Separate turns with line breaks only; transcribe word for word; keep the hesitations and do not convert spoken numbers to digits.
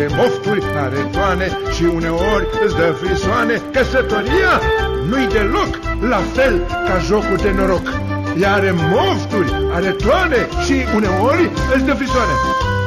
mofturi, are toane și uneori îți dă frisoane. Căsătoria nu-i deloc la fel ca jocul de noroc. Ea are mofturi, are toane și uneori îți dă frisoane.